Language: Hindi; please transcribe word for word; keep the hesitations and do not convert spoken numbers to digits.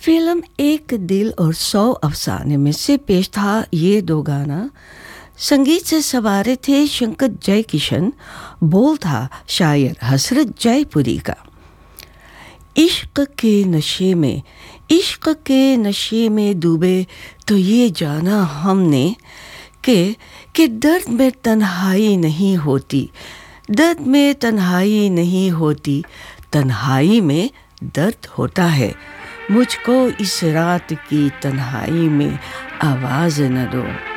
फिल्म एक दिल और सौ अफसाने में से पेश था ये दो गाना। संगीत से सवारे थे शंकर जयकिशन, बोल था शायर हसरत जयपुरी का। इश्क के नशे में इश्क के नशे में डूबे तो ये जाना हमने कि कि दर्द में तन्हाई नहीं होती, दर्द में तन्हाई नहीं होती, तन्हाई में दर्द होता है। मुझको इस रात की तन्हाई में आवाज़ न दो।